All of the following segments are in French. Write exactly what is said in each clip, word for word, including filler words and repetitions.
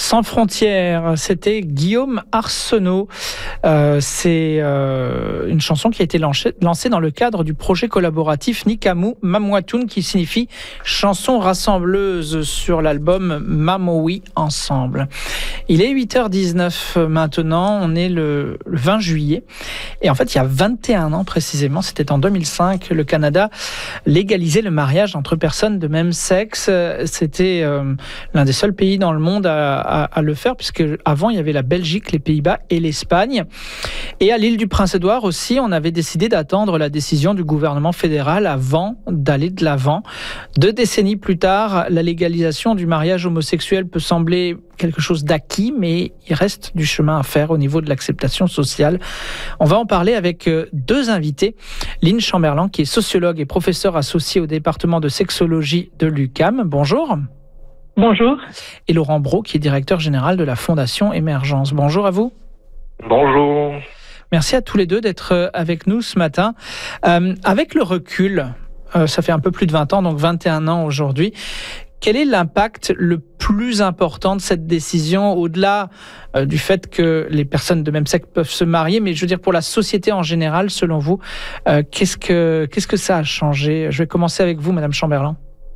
Sans frontières, c'était Guillaume Arsenault. Euh, c'est euh, une chanson qui a été lancée, lancée dans le cadre du projet collaboratif Nikamu Mamwatoun, qui signifie chanson rassembleuse sur l'album Mamowi Ensemble. Il est huit heures dix-neuf maintenant, on est le, le vingt juillet. Et en fait, il y a vingt et un ans précisément, c'était en deux mille cinq, le Canada légalisait le mariage entre personnes de même sexe. C'était euh, l'un des seuls pays dans le monde à À, à le faire, puisque avant il y avait la Belgique, les Pays-Bas et l'Espagne. Et à l'île du Prince-Édouard aussi, on avait décidé d'attendre la décision du gouvernement fédéral avant d'aller de l'avant. Deux décennies plus tard, la légalisation du mariage homosexuel peut sembler quelque chose d'acquis, mais il reste du chemin à faire au niveau de l'acceptation sociale. On va en parler avec deux invités. Lynn Chamberlain, qui est sociologue et professeure associée au département de sexologie de l'U Q A M. Bonjour. Bonjour. Et Laurent Brault, qui est directeur général de la Fondation Émergence. Bonjour à vous. Bonjour. Merci à tous les deux d'être avec nous ce matin. Euh, avec le recul, euh, ça fait un peu plus de vingt ans, donc vingt et un ans aujourd'hui, quel est l'impact le plus important de cette décision, au-delà euh, du fait que les personnes de même sexe peuvent se marier, mais je veux dire pour la société en général, selon vous, euh, qu'est-ce que, qu'est-ce que ça a changé? Je vais commencer avec vous, Madame Chamberlain.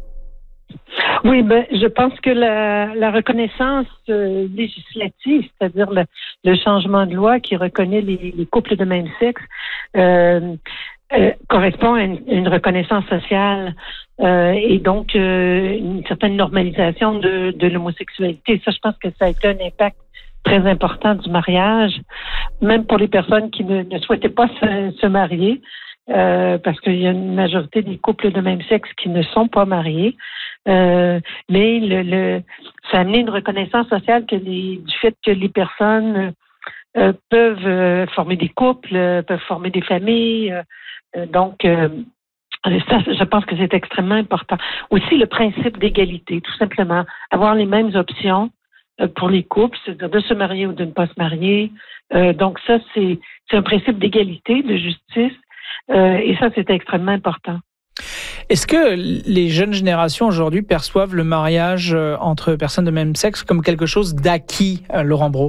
Oui, ben, je pense que la, la reconnaissance euh, législative, c'est-à-dire le, le changement de loi qui reconnaît les, les couples de même sexe, euh, euh, correspond à une, une reconnaissance sociale euh, et donc euh, une certaine normalisation de, de l'homosexualité. Ça, je pense que ça a été un impact très important du mariage, même pour les personnes qui ne, ne souhaitaient pas se, se marier. Euh, parce qu'il y a une majorité des couples de même sexe qui ne sont pas mariés. Euh, mais le, le, ça a amené une reconnaissance sociale que les, du fait que les personnes euh, peuvent euh, former des couples, euh, peuvent former des familles. Euh, donc, euh, ça, je pense que c'est extrêmement important. Aussi, le principe d'égalité, tout simplement. Avoir les mêmes options euh, pour les couples, c'est-à-dire de se marier ou de ne pas se marier. Euh, donc, ça, c'est, c'est un principe d'égalité, de justice. Euh, et ça, c'est extrêmement important. Est-ce que les jeunes générations aujourd'hui perçoivent le mariage entre personnes de même sexe comme quelque chose d'acquis, Laurent Brault?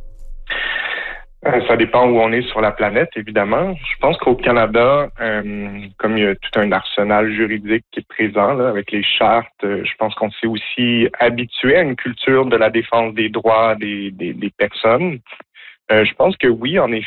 Euh, ça dépend où on est sur la planète, évidemment. Je pense qu'au Canada, euh, comme il y a tout un arsenal juridique qui est présent là, avec les chartes, euh, je pense qu'on s'est aussi habitué à une culture de la défense des droits des, des, des personnes. Euh, je pense que oui, en effet,